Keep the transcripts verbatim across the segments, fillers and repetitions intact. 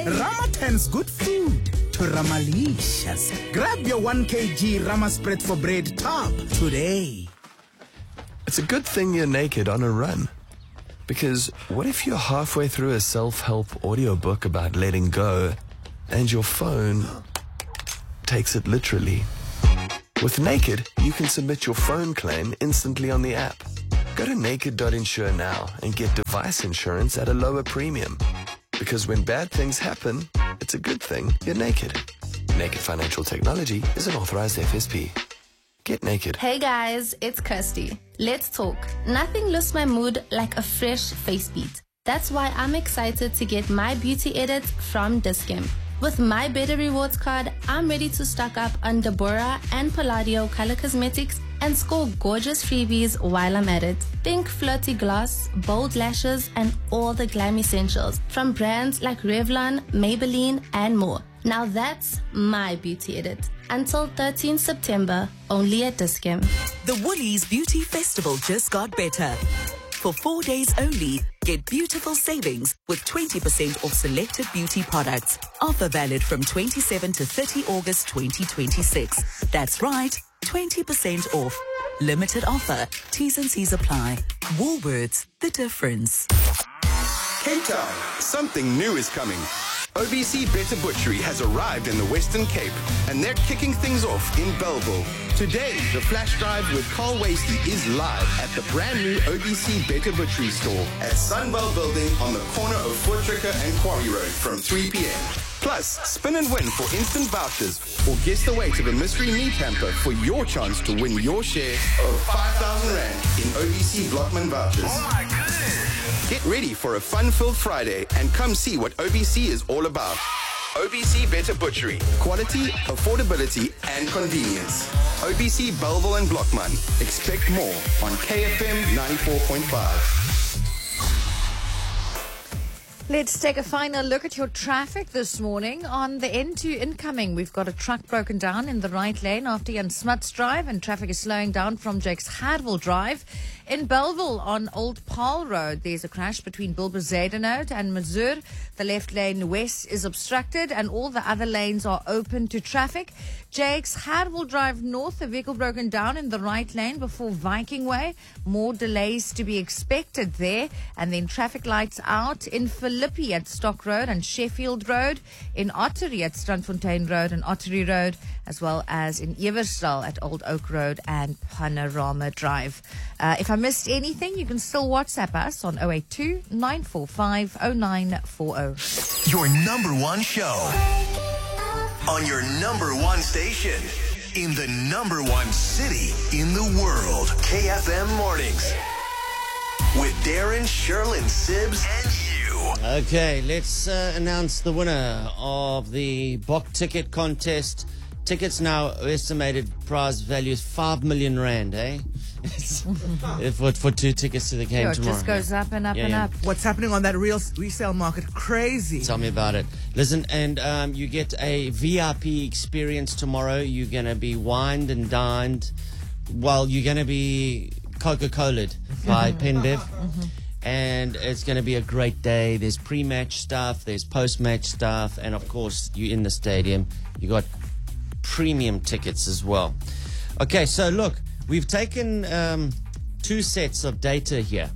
Rama turns good food to Ramalicious. Grab your one kilogram Rama spread for bread tub today. It's a good thing you're naked on a run. Because what if you're halfway through a self-help audiobook about letting go and your phone takes it literally? With Naked, you can submit your phone claim instantly on the app. Go to naked dot insure now and get device insurance at a lower premium. Because when bad things happen, it's a good thing you're naked. Naked Financial Technology is an authorized F S P. Get naked. Hey guys, it's Kirsty. Let's talk. Nothing lifts my mood like a fresh face beat. That's why I'm excited to get my beauty edits from Dis-Chem. With my Better Rewards card, I'm ready to stock up on Deborah and Palladio color cosmetics and score gorgeous freebies while I'm at it. Think flirty gloss, bold lashes, and all the glam essentials from brands like Revlon, Maybelline, and more. Now that's my beauty edit. Until thirteenth September, only at Dis-Chem. The Woolies Beauty Festival just got better. For four days only, get beautiful savings with twenty percent off selected beauty products. Offer valid from twenty-seventh to thirtieth August twenty twenty-six. That's right, twenty percent off. Limited offer. T's and C's apply. Woolworths, the difference. Cape Town, something new is coming. O B C Better Butchery has arrived in the Western Cape, and they're kicking things off in Bellville. Today, the flash drive with Carl Wasey is live at the brand new O B C Better Butchery store at Sunwell Building on the corner of Voortrekker and Quarry Road from three p.m. Plus, spin and win for instant vouchers or guess the weight of a mystery meat hamper for your chance to win your share of five thousand rand in O B C Blockman vouchers. Oh my goodness! Get ready for a fun-filled Friday and come see what O B C is all about. O B C Better Butchery. Quality, affordability, and convenience. O B C Bellville and Blockman. Expect more on K F M ninety-four point five. Let's take a final look at your traffic this morning. On the N two incoming, we've got a truck broken down in the right lane after Jan Smuts Drive, and traffic is slowing down from Jakes Harwell Drive. In Bellville on Old Paarl Road, there's a crash between Bilberzadenout and Mazur. The left lane west is obstructed and all the other lanes are open to traffic. Jakes Harwell Drive North, a vehicle broken down in the right lane before Viking Way. More delays to be expected there. And then traffic lights out in Philippi at Stock Road and Sheffield Road, in Ottery at Strandfontein Road and Ottery Road, as well as in Eversdal at Old Oak Road and Panorama Drive. Uh, if I missed anything, you can still WhatsApp us on oh eight two, nine four five, oh nine four oh. Your number one show on your number one station in the number one city in the world. K F M Mornings with Darren, Sherlyn, Sibs, and you. Okay, let's uh, announce the winner of the Bok ticket contest. Tickets now estimated prize value is five million rand, eh? for, for two tickets to the game Sure, tomorrow. It just goes up and up yeah, and yeah. up. What's happening on that real resale market? Crazy. Tell me about it. Listen, and um, you get a V I P experience tomorrow. You're going to be wined and dined. Well, you're going to be Coca-Cola'd by Pendev. Mm-hmm. And it's going to be a great day. There's pre-match stuff, there's post-match stuff, and of course, you're in the stadium. You got premium tickets as well. Okay, so look, we've taken um, two sets of data here.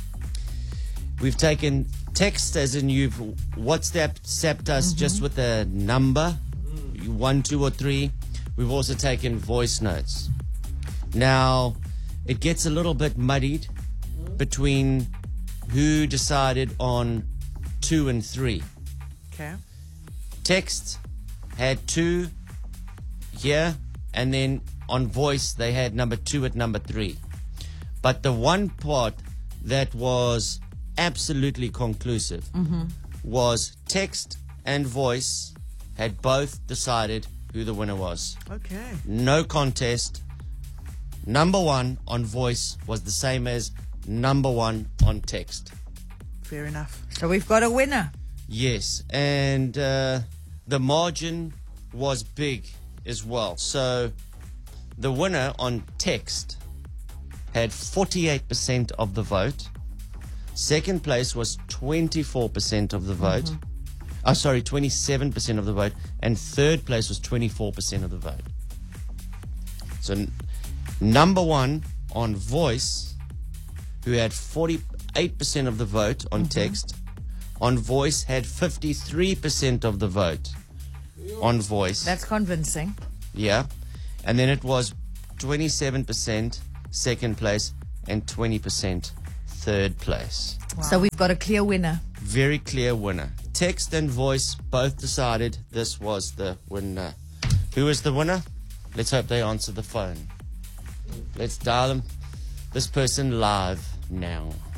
We've taken text, as in you've WhatsApped us mm-hmm. just with a number, one, two, or three. We've also taken voice notes. Now, it gets a little bit muddied between who decided on two and three. Okay. Text had two here, and then on voice they had number two at number three. But the one part that was absolutely conclusive mm-hmm. was text and voice had both decided who the winner was. Okay. No contest. Number one on voice was the same as number one on text. Fair enough. So we've got a winner. Yes, and uh, the margin was big as well. So the winner on text had forty-eight percent of the vote. Second place was twenty-four percent of the vote. Mm-hmm. Oh, sorry, twenty-seven percent of the vote. And third place was twenty-four percent of the vote. So n- number one on voice, who had forty-eight percent of the vote on Mm-hmm. text, on voice had fifty-three percent of the vote on voice. That's convincing. Yeah. And then it was twenty-seven percent second place and twenty percent third place. So we've got a clear winner. Very clear winner. Text and voice both decided this was the winner. Who is the winner? Let's hope they answer the phone. Let's dial them. This person live now.